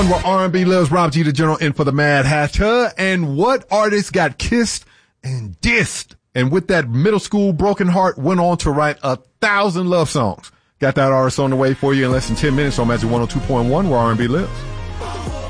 Where R&B lives, Rob G, the general, in for the Mad Hatter. And what artist got kissed and dissed? And with that middle school broken heart, went on to write 1,000 love songs. Got that artist on the way for you in less than 10 minutes on Magic 102.1, where R&B lives.